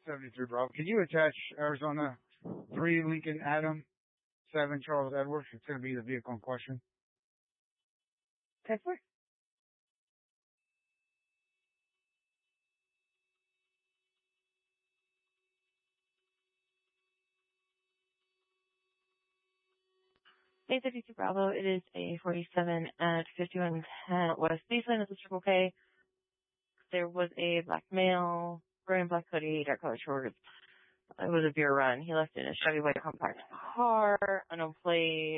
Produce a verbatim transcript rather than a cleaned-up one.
seventy-three, Bravo. Can you attach Arizona three Lincoln Adam, seven Charles Edwards? It's going to be the vehicle in question. Okay, sir. eight fifty-two Bravo, it is a forty-seven at fifty-one ten West Baseline at the Circle K. There was a black male wearing black hoodie, dark color shorts. It was a beer run. He left in a Chevy white compact car, unknown plate.